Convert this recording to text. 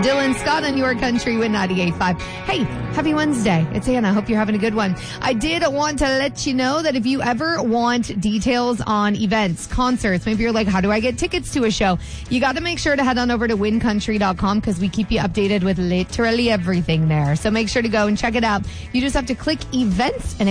Dylan Scott on Your Country with 98.5. Hey, happy Wednesday. It's Anna. Hope you're having a good one. I did want to let you know that if you ever want details on events, concerts, maybe you're like, how do I get tickets to a show? You got to make sure to head on over to wincountry.com because we keep you updated with literally everything there. So make sure to go and check it out. You just have to click events and